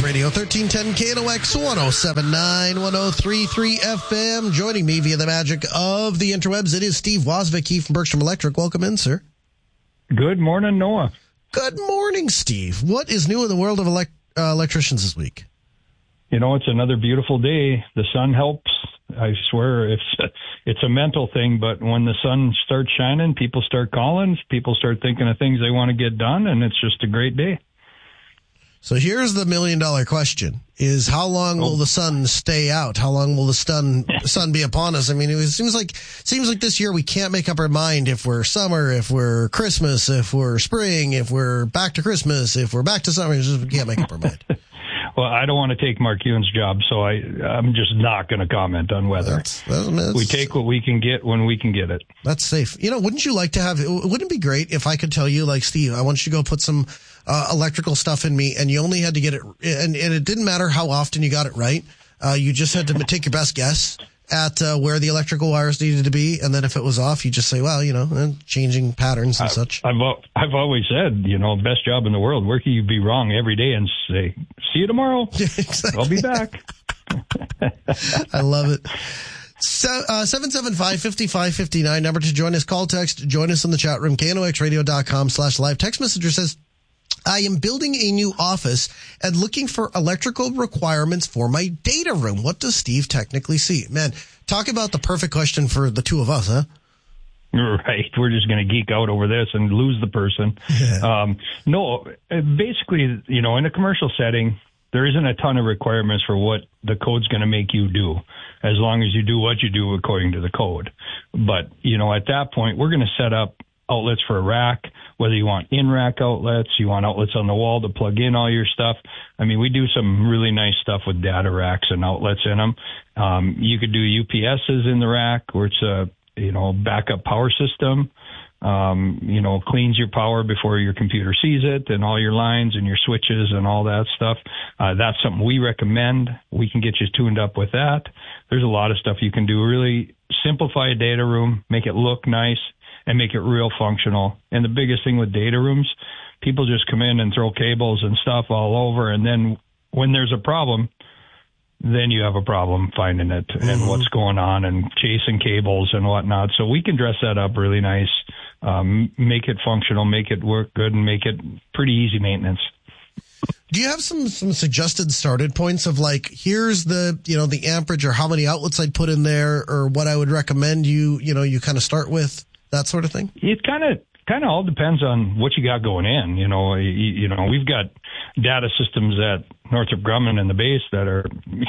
Radio, 1310 KNOX, 107.9, 103.3 FM. Joining me via the magic of the interwebs, it is Steve Wozvicki from Bergstrom Electric. Welcome in, sir. Good morning, Noah. Good morning, Steve. What is new in the world of electricians this week? You know, it's another beautiful day. The sun helps. I swear it's a mental thing, but when the sun starts shining, people start calling, people start thinking of things they want to get done, and it's just a great day. So here's the $1 million question, is how long will the sun stay out? How long will the sun be upon us? I mean, it seems like this year we can't make up our mind if we're summer, if we're Christmas, if we're spring, if we're back to Christmas, if we're back to summer. We can't make up our mind. Well, I don't want to take Mark Ewan's job, so I'm just not going to comment on weather. We take what we can get when we can get it. That's safe. You know, wouldn't it be great if I could tell you, like, Steve, I want you to go put some electrical stuff in me, and you only had to get it, and it didn't matter how often you got it right. You just had to take your best guess at where the electrical wires needed to be, and then if it was off, you just say, well, you know, changing patterns and such. I've always said, you know, best job in the world. Where can you be wrong every day and say, see you tomorrow? Exactly. I'll be back. I love it. 775-5559, number to join us. Call, text, join us in the chat room, knoxradio.com/live. Text messenger says, I am building a new office and looking for electrical requirements for my data room. What does Steve technically see? Man, talk about the perfect question for the two of us, huh? Right. We're just going to geek out over this and lose the person. Yeah. No, basically, you know, in a commercial setting, there isn't a ton of requirements for what the code's going to make you do, as long as you do what you do according to the code. But, you know, at that point, we're going to set up outlets for a rack, whether you want in-rack outlets, you want outlets on the wall to plug in all your stuff. I mean, we do some really nice stuff with data racks and outlets in them. You could do UPSs in the rack, where it's a, you know, backup power system, you know, cleans your power before your computer sees it, and all your lines and your switches and all that stuff. That's something we recommend. We can get you tuned up with that. There's a lot of stuff you can do. Really simplify a data room, make it look nice, and make it real functional. And the biggest thing with data rooms, people just come in and throw cables and stuff all over, and then when there's a problem, then you have a problem finding it and what's going on and chasing cables and whatnot. So we can dress that up really nice, make it functional, make it work good, and make it pretty easy maintenance. Do you have some suggested started points of, like, here's the, you know, the amperage or how many outlets I'd put in there, or what I would recommend you kind of start with, that sort of thing? It kind of all depends on what you got going in. You know, we've got data systems at Northrop Grumman in the base that are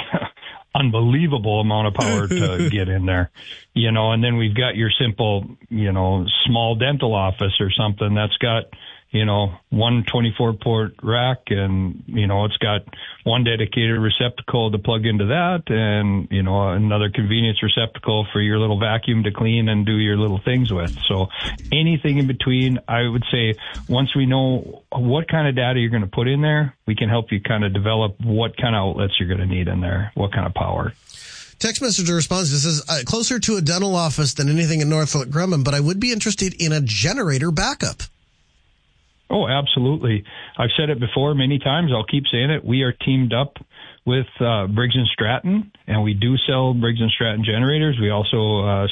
unbelievable amount of power to get in there, you know, and then we've got your simple, you know, small dental office or something that's got, you know, one 24-port rack, and, you know, it's got one dedicated receptacle to plug into that, and, you know, another convenience receptacle for your little vacuum to clean and do your little things with. So anything in between, I would say, once we know what kind of data you're going to put in there, we can help you kind of develop what kind of outlets you're going to need in there, what kind of power. Text messenger response says, closer to a dental office than anything in Northrop Grumman, but I would be interested in a generator backup. Oh, absolutely. I've said it before many times. I'll keep saying it. We are teamed up with Briggs & Stratton, and we do sell Briggs & Stratton generators. We also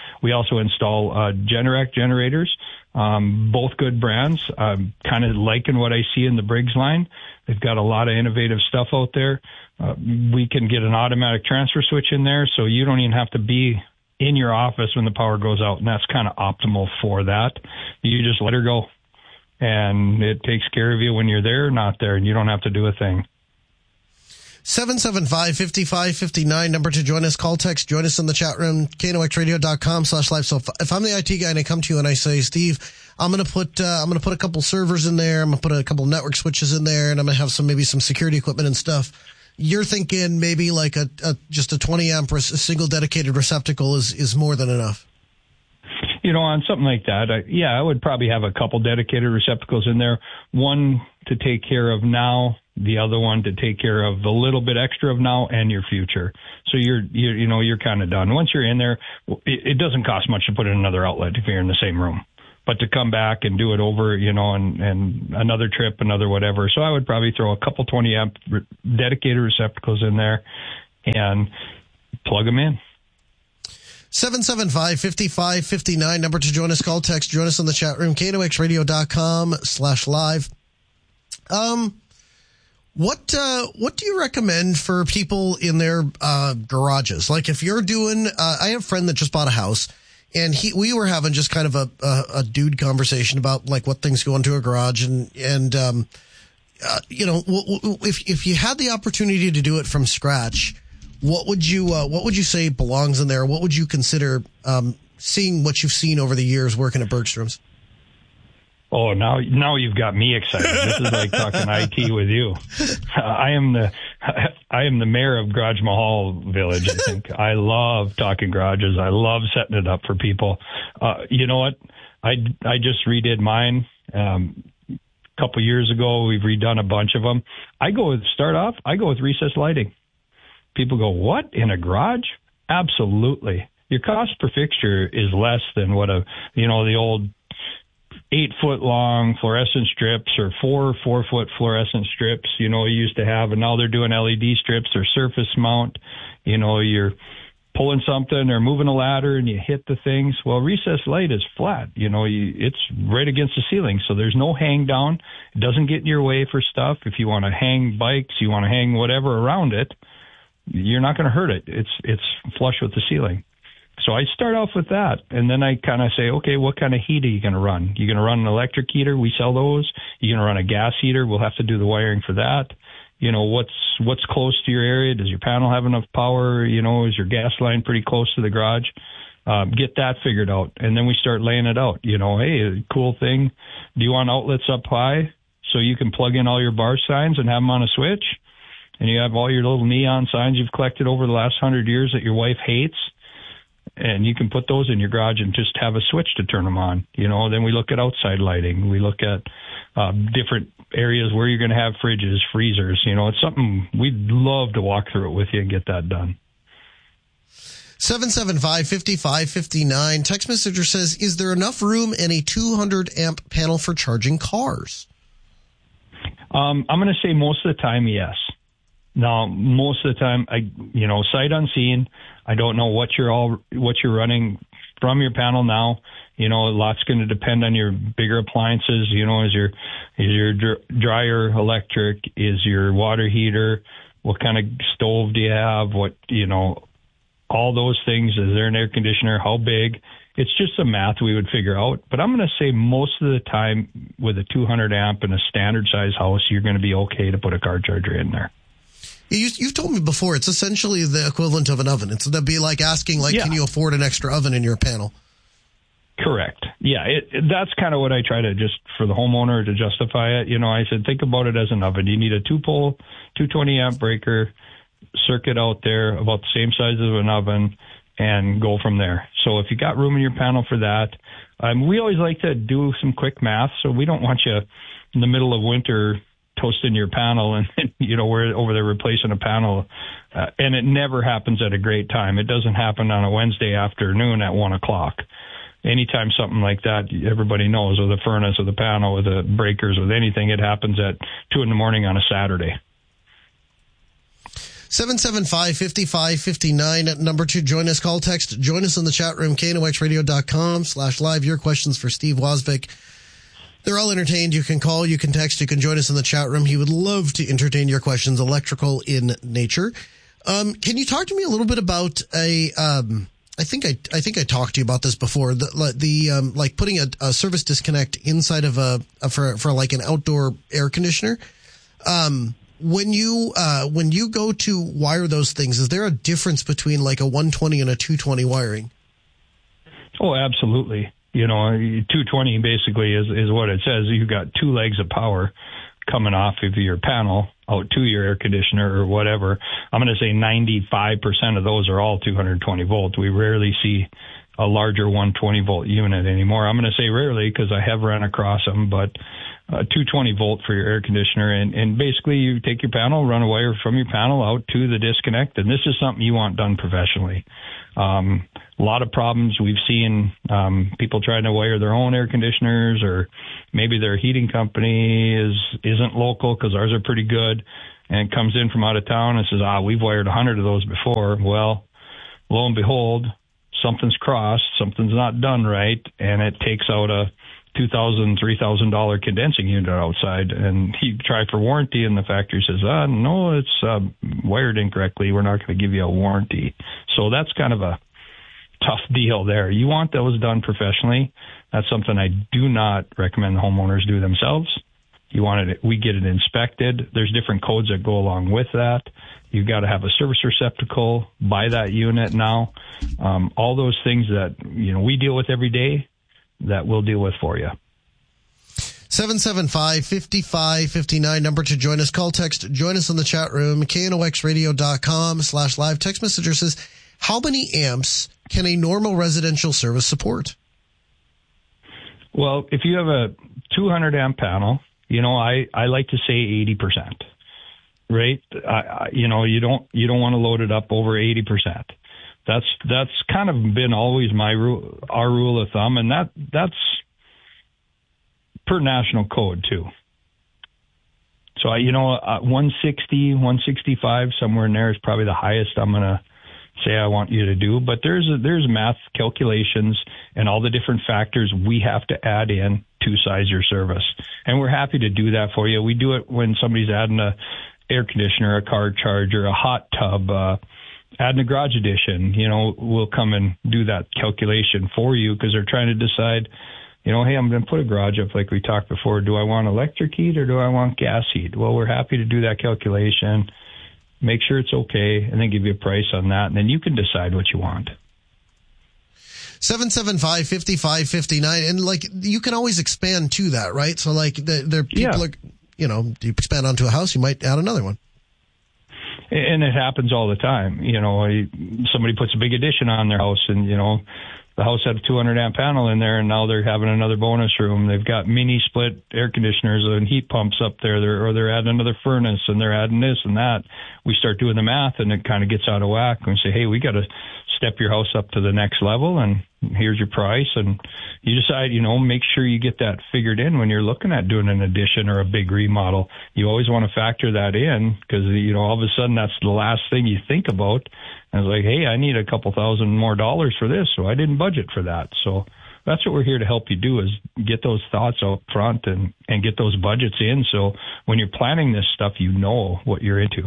install Generac generators, both good brands. I'm kind of liking what I see in the Briggs line. They've got a lot of innovative stuff out there. We can get an automatic transfer switch in there, so you don't even have to be in your office when the power goes out, and that's kind of optimal for that. You just let her go, and it takes care of you when you're there or not there, and you don't have to do a thing. 775-5559, number to join us. Call, text, join us in the chat room, knoxradio.com/live. So if I'm the IT guy and I come to you and I say, Steve, I'm going to put a couple servers in there, I'm going to put a couple network switches in there, and I'm going to have maybe some security equipment and stuff. You're thinking maybe like just a 20 amp single dedicated receptacle is more than enough. You know, on something like that, I would probably have a couple dedicated receptacles in there. One to take care of now, the other one to take care of a little bit extra of now and your future. So you're kind of done. Once you're in there, it doesn't cost much to put in another outlet if you're in the same room. but to come back and do it over, and another trip, another whatever. So I would probably throw a couple 20 amp dedicated receptacles in there and plug them in. 775-5559, number to join us, call, text, join us in the chat room, knoxradio.com/live. What do you recommend for people in their garages? Like if you're doing, I have a friend that just bought a house, and we were having just kind of a dude conversation about like what things go into a garage, and if you had the opportunity to do it from scratch, what would you say belongs in there? What would you consider seeing what you've seen over the years working at Bergstrom's? Oh, now you've got me excited. This is like talking IT with you. I am the mayor of Garage Mahal Village. I think I love talking garages. I love setting it up for people. You know what? I just redid mine a couple years ago. We've redone a bunch of them. I go with recessed lighting. People go, what, in a garage? Absolutely. Your cost per fixture is less than what the old 8-foot long fluorescent strips or 4-foot fluorescent strips, you used to have, and now they're doing LED strips or surface mount. You're pulling something or moving a ladder and you hit the things. Well, recessed light is flat. It's right against the ceiling, so there's no hang down. It doesn't get in your way for stuff. If you want to hang bikes, you want to hang whatever around it, you're not going to hurt it. It's flush with the ceiling. So I start off with that, and then I kind of say, okay, what kind of heat are you going to run? You're going to run an electric heater? We sell those. You're going to run a gas heater? We'll have to do the wiring for that. What's close to your area? Does your panel have enough power? Is your gas line pretty close to the garage? Get that figured out, and then we start laying it out. Hey, cool thing. Do you want outlets up high so you can plug in all your bar signs and have them on a switch? And you have all your little neon signs you've collected over the last 100 years that your wife hates? And you can put those in your garage and just have a switch to turn them on. Then we look at outside lighting. We look at different areas where you're going to have fridges, freezers. It's something we'd love to walk through it with you and get that done. 775-5559. Text messenger says, is there enough room in a 200 amp panel for charging cars? I'm going to say most of the time, yes. Now, most of the time, sight unseen. I don't know what you're running from your panel now. A lot's going to depend on your bigger appliances. Is your dryer electric? Is your water heater? What kind of stove do you have? All those things. Is there an air conditioner? How big? It's just some math we would figure out. But I'm going to say most of the time with a 200 amp in a standard size house, you're going to be okay to put a car charger in there. You've told me before, it's essentially the equivalent of an oven. It'd be like asking, can you afford an extra oven in your panel? Correct. Yeah, that's kind of what I try to just, for the homeowner to justify it. I said, think about it as an oven. You need a 2-pole, 220 amp breaker circuit out there about the same size as an oven and go from there. So if you got room in your panel for that, we always like to do some quick math. So we don't want you in the middle of winter toasting your panel and we're over there replacing a panel, and it never happens at a great time. It doesn't happen on a Wednesday afternoon at 1:00. Anytime something like that, everybody knows, with the furnace, with the panel, with the breakers, with anything, it happens at 2 a.m. on a Saturday. 775-5559 number 2. Join us, call, text, join us in the chat room, knoxradio.com/live. Your questions for Steve Wasvik. They're all entertained. You can call, you can text, you can join us in the chat room. He would love to entertain your questions, electrical in nature. Can you talk to me a little bit about I think I talked to you about this before. Like putting a service disconnect inside of for like an outdoor air conditioner. When you go to wire those things, is there a difference between like a 120 and a 220 wiring? Oh, absolutely. 220 basically is what it says. You've got 2 legs of power coming off of your panel out to your air conditioner or whatever. I'm going to say 95% of those are all 220 volt. We rarely see a larger 120 volt unit anymore. I'm going to say rarely because I have run across them, but a 220 volt for your air conditioner, and basically you take your panel, run a wire from your panel out to the disconnect, and this is something you want done professionally. A lot of problems we've seen, people trying to wire their own air conditioners, or maybe their heating company isn't local because ours are pretty good, and comes in from out of town and says, we've wired 100 of those before. Well, lo and behold, something's crossed, something's not done right, and it takes out a $2,000, $3,000 condensing unit outside, and you try for warranty, and the factory says, no, it's wired incorrectly. We're not going to give you a warranty. So that's kind of a tough deal there. You want those done professionally. That's something I do not recommend the homeowners do themselves. We get it inspected. There's different codes that go along with that. You've got to have a service receptacle by that unit now. All those things that we deal with every day, that we'll deal with for you. 775-5559, number to join us. Call, text, join us in the chat room, knoxradio.com/live. Text messenger says, how many amps can a normal residential service support? Well, if you have a 200 amp panel, I like to say 80%, right? You don't want to load it up over 80%. That's kind of been always our rule of thumb, and that's per national code too. So 160, 165, somewhere in there is probably the highest I'm going to say I want you to do. But there's math calculations and all the different factors we have to add in to size your service, and we're happy to do that for you. We do it when somebody's adding a air conditioner, a car charger, a hot tub. Adding a garage addition, we'll come and do that calculation for you because they're trying to decide, hey, I'm going to put a garage up like we talked before. Do I want electric heat or do I want gas heat? Well, we're happy to do that calculation, make sure it's okay, and then give you a price on that, and then you can decide what you want. 775-5559, and you can always expand to that, right? So there people are, you expand onto a house, you might add another one. And it happens all the time. Somebody puts a big addition on their house, and, the house had a 200 amp panel in there, and now they're having another bonus room. They've got mini split air conditioners and heat pumps up there, or they're adding another furnace, and they're adding this and that. We start doing the math, and it kind of gets out of whack. And we say, hey, we got to step your house up to the next level, and here's your price. And you decide, make sure you get that figured in when you're looking at doing an addition or a big remodel. You always want to factor that in because, all of a sudden that's the last thing you think about. And it's like, hey, I need a couple $1,000 more for this, so I didn't budget for that. So that's what we're here to help you do, is get those thoughts out front and get those budgets in. So when you're planning this stuff, you know what you're into.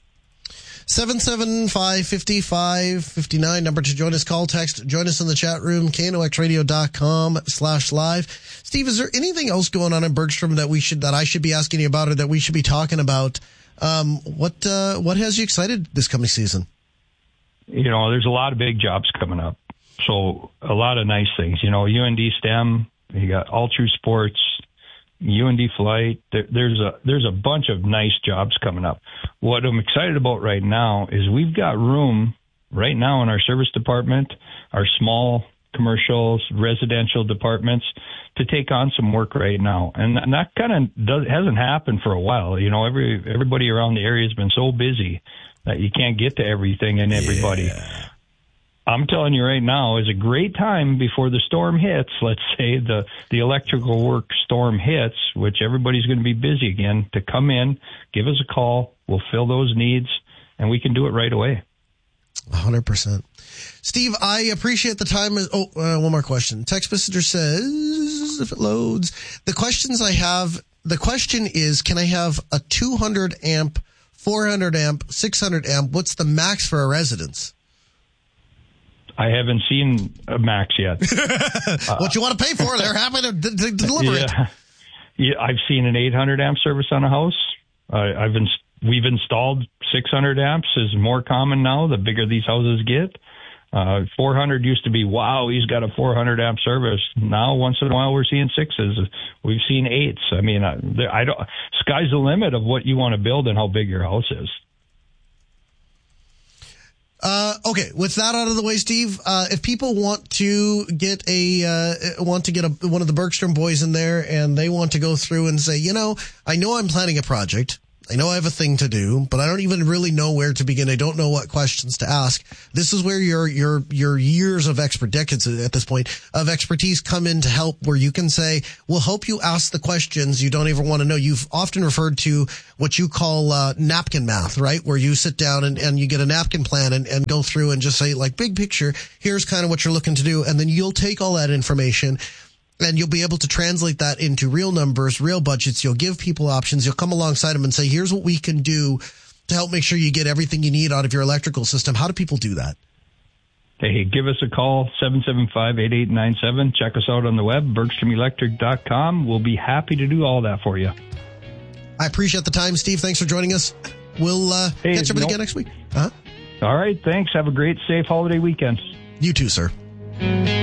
775-5559, number to join us. Call, text, join us in the chat room, knoxradio.com/live. Steve, is there anything else going on in Bergstrom that I should be asking you about, or that we should be talking about? What has you excited this coming season? There's a lot of big jobs coming up. So a lot of nice things, UND STEM, you got Altru Sports, UND Flight. There's a bunch of nice jobs coming up. What I'm excited about right now is we've got room right now in our service department, our small commercials, residential departments, to take on some work right now. And that kind of hasn't happened for a while. Everybody around the area has been so busy that you can't get to everything and everybody. Yeah. I'm telling you right now is a great time before the storm hits. Let's say the electrical work storm hits, which everybody's going to be busy again, to come in, give us a call. We'll fill those needs, and we can do it right away. 100%. Steve, I appreciate the time. One more question. Text messenger says, if it loads, the question is, can I have a 200 amp, 400 amp, 600 amp? What's the max for a residence? I haven't seen a max yet. What you want to pay for, they're happy to deliver it. Yeah, I've seen an 800 amp service on a house. We've installed 600 amps is more common now, the bigger these houses get. 400 used to be, wow, he's got a 400 amp service. Now, once in a while, we're seeing 6s. We've seen 8s. I mean, sky's the limit of what you want to build and how big your house is. Okay, with that out of the way, Steve, if people want to get one of the Bergstrom boys in there and they want to go through and say, I know I'm planning a project. I know I have a thing to do, but I don't even really know where to begin. I don't know what questions to ask. This is where your years of decades at this point of expertise come in to help, where you can say, we'll help you ask the questions you don't even want to know. You've often referred to what you call napkin math, right? Where you sit down and you get a napkin plan and go through and just say, like, big picture, here's kind of what you're looking to do. And then you'll take all that information and you'll be able to translate that into real numbers, real budgets. You'll give people options. You'll come alongside them and say, here's what we can do to help make sure you get everything you need out of your electrical system. How do people do that? Hey, give us a call, 775-8897. Check us out on the web, bergstromelectric.com. We'll be happy to do all that for you. I appreciate the time, Steve. Thanks for joining us. We'll catch up again next week. All right, thanks. Have a great, safe holiday weekend. You too, sir.